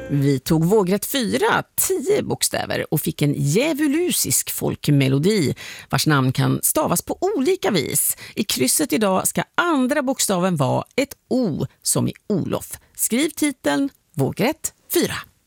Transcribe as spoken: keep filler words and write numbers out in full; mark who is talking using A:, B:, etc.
A: Vi tog vågrätt fyra, tio bokstäver och fick en djävulusisk folkmelodi vars namn kan stavas på olika vis. I krysset idag ska andra bokstaven vara ett O som i Olof. Skriv titeln vågrätt fyra.